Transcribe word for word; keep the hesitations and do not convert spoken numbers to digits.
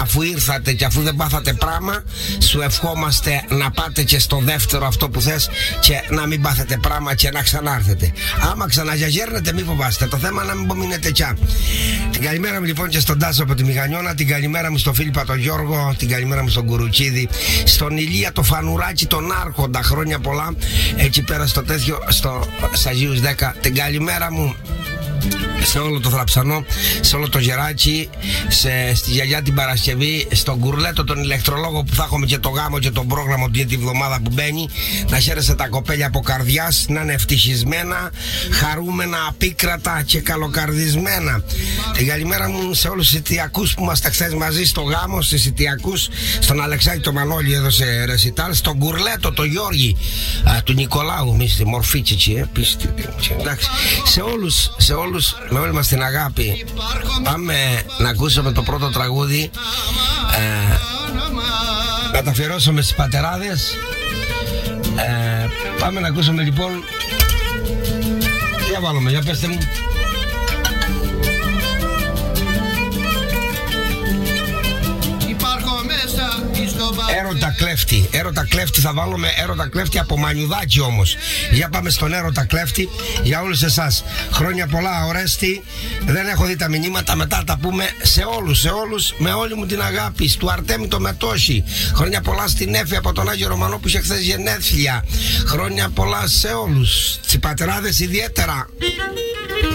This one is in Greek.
Αφού ήρθατε και αφού δεν πάθατε πράγμα, σου ευχόμαστε να πάτε και στο δεύτερο αυτό που θες και να μην πάθετε πράγμα και να ξανάρθετε. Άμα ξαναγιαγέρνετε μη φοβάστε, το θέμα να μην απομείνετε πια. Την καλημέρα μου λοιπόν και στον Τάσο από τη Μηγανιώνα, την καλημέρα μου στον Φίλιππα τον Γιώργο, την καλημέρα μου στον Κουρουτσίδη, στον Ηλία το Φανουράκι τον Άρχοντα, χρόνια πολλά εκεί πέρα στο τέτοιο, στο Αγίους δέκα. Την καλημέρα μου σε όλο το Θραψανό, σε όλο το Γεράκι, σε, στη γιαγιά την Παρασκευή, στον Κουρλέτο τον ηλεκτρολόγο που θα έχουμε και το γάμο και το πρόγραμμα για τη βδομάδα που μπαίνει. Να χαίρεσαι τα κοπέλια από καρδιάς, να είναι ευτυχισμένα, χαρούμενα, απίκρατα και καλοκαρδισμένα. Την καλημέρα μου σε όλους τους ειτιακούς που είμαστε χθες μαζί στο γάμο, στους ειτιακούς, στον Αλεξάκη το Μανώλη έδωσε ρεσιτάλ, στον Κουρλέτο το Γιώργη α, του Νικολάου, μη στη μορφή τσιτσι, ε, πίστη, εντάξει, σε όλους, σε όλους με όλη μας την αγάπη. Πάμε να ακούσουμε το πρώτο τραγούδι, ε, να τα αφιερώσουμε στις πατεράδες. ε, Πάμε να ακούσουμε λοιπόν. Για βάλουμε, για πέστε μου. Έρωτα κλέφτη, έρωτα κλέφτη θα βάλουμε, έρωτα κλέφτη από Μανιουδάκι όμως. Για πάμε στον έρωτα κλέφτη για όλους εσάς. Χρόνια πολλά Ορέστη, δεν έχω δει τα μηνύματα, μετά τα πούμε σε όλους, σε όλους, με όλη μου την αγάπη. Του Αρτέμι το Μετώσι, χρόνια πολλά στην Έφη από τον Άγιο Ρωμανό που είχε χθες γενέθλια. Χρόνια πολλά σε όλους, τις πατεράδες ιδιαίτερα.